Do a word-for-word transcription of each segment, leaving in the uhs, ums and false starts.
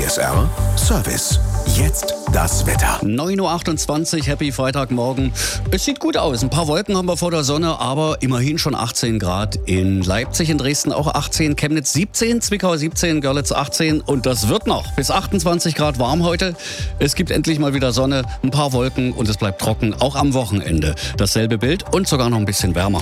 S R Service. Jetzt das Wetter. neun Uhr achtundzwanzig, happy Freitagmorgen. Es sieht gut aus. Ein paar Wolken haben wir vor der Sonne, aber immerhin schon achtzehn Grad. In Leipzig, in Dresden auch achtzehn, Chemnitz siebzehn, Zwickau siebzehn, Görlitz achtzehn. Und das wird noch bis achtundzwanzig Grad warm heute. Es gibt endlich mal wieder Sonne, ein paar Wolken und es bleibt trocken, auch am Wochenende. Dasselbe Bild und sogar noch ein bisschen wärmer.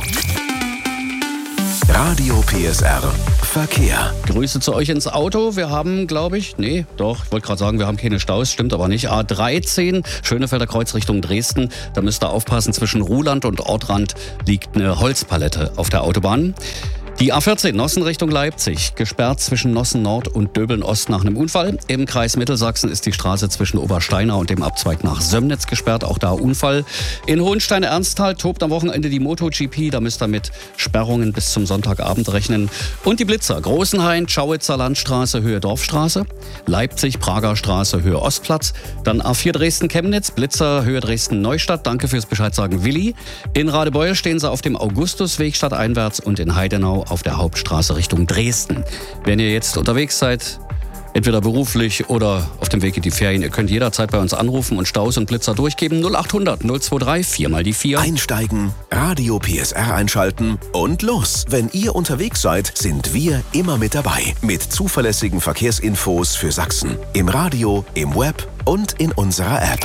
Radio P S R Verkehr. Grüße zu euch ins Auto. Wir haben, glaube ich, nee, doch, ich wollte gerade sagen, wir haben keine Staus, stimmt aber nicht. A dreizehn, Schönefelder Kreuz Richtung Dresden. Da müsst ihr aufpassen, zwischen Ruhland und Ortrand liegt eine Holzpalette auf der Autobahn. Die A vierzehn, Nossen Richtung Leipzig, gesperrt zwischen Nossen Nord und Döbeln Ost nach einem Unfall. Im Kreis Mittelsachsen ist die Straße zwischen Obersteinau und dem Abzweig nach Sömnitz gesperrt, auch da Unfall. In Hohenstein-Ernsthal tobt am Wochenende die MotoGP, da müsst ihr mit Sperrungen bis zum Sonntagabend rechnen. Und die Blitzer, Großenhain, Schauitzer Landstraße, Höhe Dorfstraße, Leipzig, Prager Straße, Höhe Ostplatz, dann A vier Dresden-Chemnitz, Blitzer, Höhe Dresden-Neustadt, danke fürs Bescheid sagen, Willi. In Radebeul stehen sie auf dem Augustusweg stadteinwärts und in Heidenau auf der Hauptstraße Richtung Dresden. Wenn ihr jetzt unterwegs seid, entweder beruflich oder auf dem Weg in die Ferien, ihr könnt jederzeit bei uns anrufen und Staus und Blitzer durchgeben. null achthundert null dreiundzwanzig vier mal die vier. Einsteigen, Radio P S R einschalten und los. Wenn ihr unterwegs seid, sind wir immer mit dabei. Mit zuverlässigen Verkehrsinfos für Sachsen. Im Radio, im Web und in unserer App.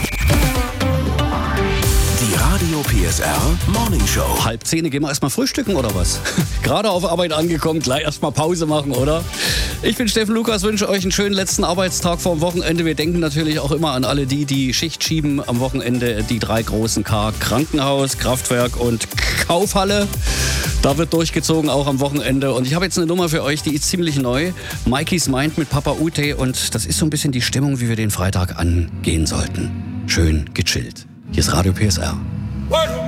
Die Radio P S R Morning Show. Halb zehn, gehen wir erstmal frühstücken oder was? Gerade auf Arbeit angekommen, gleich erstmal Pause machen, oder? Ich bin Steffen Lukas, wünsche euch einen schönen letzten Arbeitstag vorm Wochenende. Wir denken natürlich auch immer an alle die, die Schicht schieben am Wochenende. Die drei großen K, Krankenhaus, Kraftwerk und Kaufhalle. Da wird durchgezogen, auch am Wochenende. Und ich habe jetzt eine Nummer für euch, die ist ziemlich neu. Mikey's Mind mit Papa Ute. Und das ist so ein bisschen die Stimmung, wie wir den Freitag angehen sollten. Schön gechillt. Hier ist Radio P S R.